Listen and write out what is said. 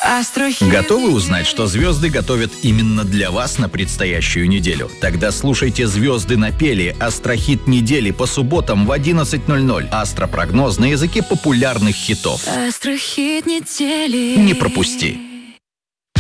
Астро-хит. Готовы узнать, что звезды готовят именно для вас на предстоящую неделю? Тогда слушайте «Звезды напели» — Астро-хит недели по субботам в 11:00. Астропрогноз на языке популярных хитов. Астро-хит недели. Не пропусти!